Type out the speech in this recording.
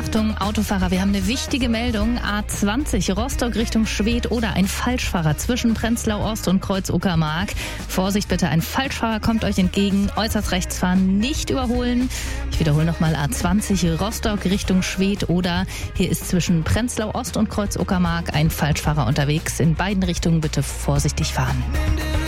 Achtung, Autofahrer, wir haben eine wichtige Meldung. A20 Rostock Richtung Schwedt oder ein Falschfahrer zwischen Prenzlau Ost und Kreuz Uckermark. Vorsicht bitte, ein Falschfahrer kommt euch entgegen. Äußerst rechts fahren, nicht überholen. Ich wiederhole nochmal A20 Rostock Richtung Schwedt oder hier ist zwischen Prenzlau Ost und Kreuz Uckermark ein Falschfahrer unterwegs. In beiden Richtungen bitte vorsichtig fahren.